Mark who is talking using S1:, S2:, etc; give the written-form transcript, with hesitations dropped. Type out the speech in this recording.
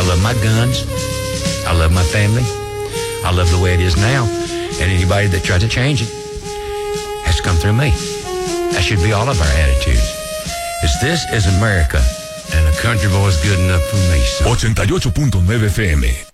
S1: love my guns. I love my family. I love the way it is now. And anybody that tries to change it has to come through me. That should be all of our attitudes. This is America, and a country boy is good enough for me. So.
S2: 88.9 FM